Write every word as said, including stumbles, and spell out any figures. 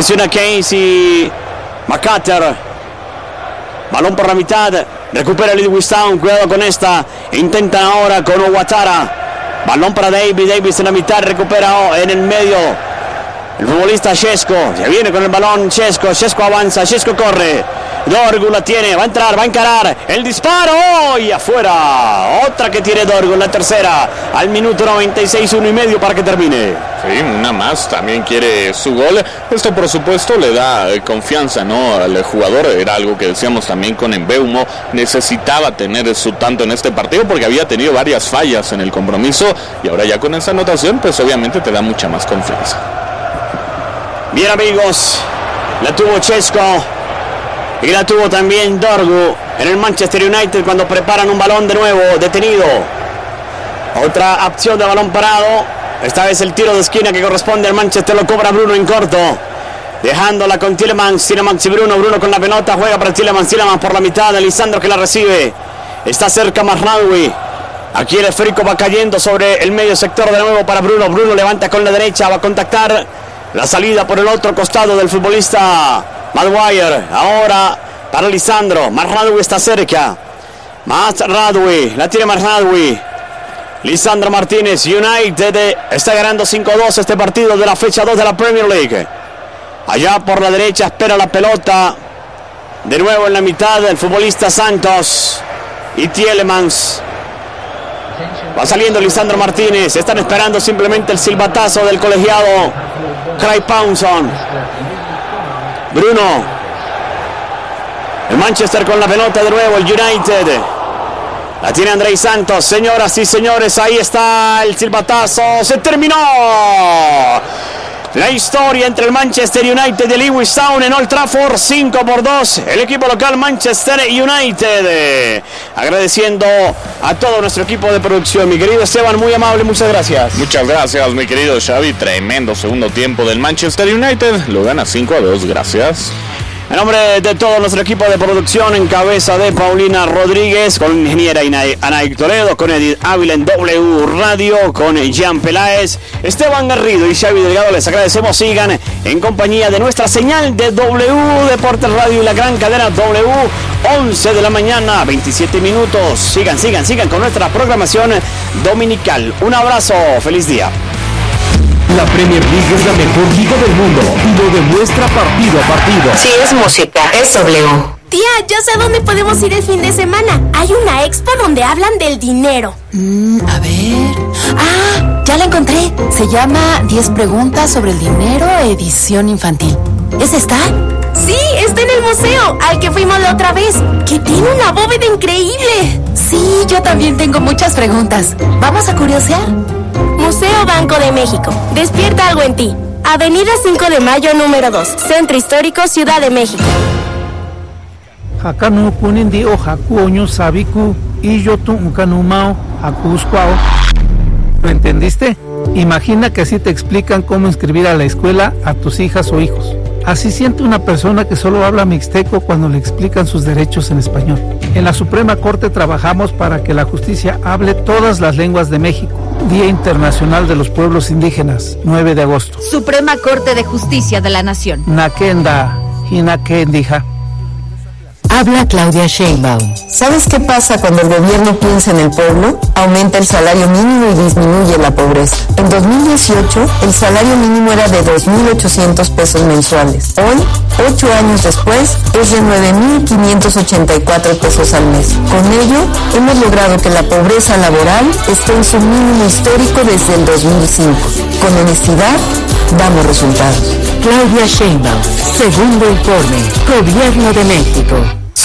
Presiona Casey McCutter. Balón por la mitad. Recupera el Lewistown. Cuidado con esta. Intentan ahora con Owatara. Balón para Davis. Davis en la mitad. Recupera en el medio. El futbolista Shesko. Ya viene con el balón Shesko. Shesko avanza. Shesko corre. Dorgu la tiene. Va a entrar. Va a encarar. El disparo. ¡Oh! Y afuera. Otra que tiene Dorgu. La tercera. Al minuto noventa y seis. Uno y medio para que termine. Sí, una más, también quiere su gol. Esto por supuesto le da confianza, ¿no?, al jugador. Era algo que decíamos también con Mbeumo, necesitaba tener su tanto en este partido porque había tenido varias fallas en el compromiso, y ahora ya con esa anotación pues obviamente te da mucha más confianza. Bien, amigos, la tuvo Shesko y la tuvo también Dorgu en el Manchester United cuando preparan un balón de nuevo detenido. Otra opción de balón parado. Esta vez el tiro de esquina que corresponde al Manchester lo cobra Bruno en corto. Dejándola con Tielemans. Tielemans y Bruno. Bruno con la pelota. Juega para Tielemans. Tielemans por la mitad. Lisandro que la recibe. Está cerca Mazraoui. Aquí el esférico va cayendo sobre el medio sector de nuevo para Bruno. Bruno levanta con la derecha. Va a contactar la salida por el otro costado del futbolista Maguire. Ahora para Lisandro. Mazraoui está cerca. Mazraoui. La tiene Mazraoui. Lisandro Martínez. United está ganando cinco a dos este partido de la fecha dos de la Premier League. Allá por la derecha espera la pelota. De nuevo en la mitad el futbolista Santos y Tielemans. Va saliendo Lisandro Martínez. Están esperando simplemente el silbatazo del colegiado Craig Poundson. Bruno. El Manchester con la pelota de nuevo. El United. La tiene Andrei Santos. Señoras y señores, ahí está el silbatazo. Se terminó la historia entre el Manchester United y el Lewistown en Old Trafford. Cinco por dos. El equipo local Manchester United. Agradeciendo a todo nuestro equipo de producción. Mi querido Esteban, muy amable, muchas gracias. Muchas gracias, mi querido Xavi. Tremendo segundo tiempo del Manchester United. Lo gana cinco a dos. Gracias. En nombre de todo nuestro equipo de producción, en cabeza de Paulina Rodríguez, con ingeniera Anaí Toledo, con Edith Ávila en W Radio, con Jean Peláez, Esteban Garrido y Xavi Delgado, les agradecemos. Sigan en compañía de nuestra señal de W Deportes Radio y la gran cadena W, once de la mañana, veintisiete minutos. Sigan, sigan, sigan con nuestra programación dominical. Un abrazo, feliz día. La Premier League es la mejor liga del mundo y lo demuestra partido a partido. Si es música, es W. Tía, ya sé a dónde podemos ir el fin de semana. Hay una expo donde hablan del dinero. Mm, a ver... Ah, ya la encontré. Se llama diez preguntas sobre el dinero, edición infantil. ¿Es esta? Sí, está en el museo, al que fuimos la otra vez, que tiene una bóveda increíble. Sí, yo también tengo muchas preguntas. ¿Vamos a curiosear? Museo Banco de México. Despierta algo en ti. Avenida cinco de Mayo número dos, Centro Histórico, Ciudad de México. Hakanu kunindi o hakuoño sabiku y yo tu unkanumao hakuskwao. ¿Lo entendiste? Imagina que así te explican cómo inscribir a la escuela a tus hijas o hijos. Así siente una persona que solo habla mixteco cuando le explican sus derechos en español. En la Suprema Corte trabajamos para que la justicia hable todas las lenguas de México. Día Internacional de los Pueblos Indígenas, nueve de agosto. Suprema Corte de Justicia de la Nación. Nakenda, Hinakendija. Habla Claudia Sheinbaum. ¿Sabes qué pasa cuando el gobierno piensa en el pueblo? Aumenta el salario mínimo y disminuye la pobreza. En dos mil dieciocho, el salario mínimo era de dos mil ochocientos pesos mensuales. Hoy, ocho años después, es de nueve mil quinientos ochenta y cuatro pesos al mes. Con ello, hemos logrado que la pobreza laboral esté en su mínimo histórico desde el dos mil cinco. Con honestidad, damos resultados. Claudia Sheinbaum, segundo informe, Gobierno de México.